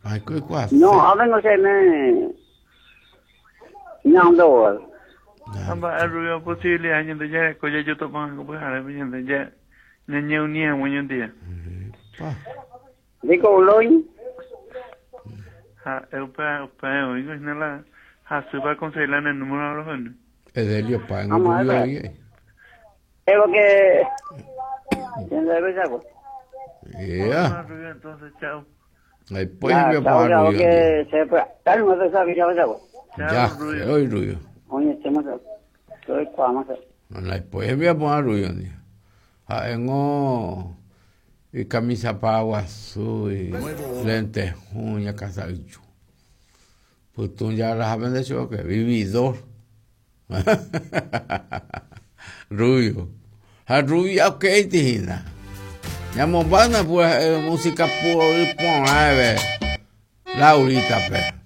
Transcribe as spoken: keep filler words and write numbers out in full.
Ai, coi qua. No, avengo se me... Nyando. Amba aruyo posible año de ya, coya yo tomo con pues ahora bien de ya. Niña unía un día. Pa. Digo loy. Ha, eu pa, pa, oigo, es nada. Ha, se va a conseguir la número de los años. Edelio pa, en Vamos a un ver. día. Es lo que... ¿Quién sabe algo? Yeah. Entonces, chao. Ai, põe meu pa Chao, Ruyo. que se fue. Tal no se sabe, chao, chao. Ya, oi Ruyo. Oye, estamos... Estoy cuama. Ai, põe meu pa Ruyo. Ha, engo... Y camisa pagua azul y lentes, uña, casabicho. Pues tú ya las has bendecido que vividor. Rubio. A rubia, ok, tijina. Ya mombana, pues, música puro y pon, a ver. Laurita, pues.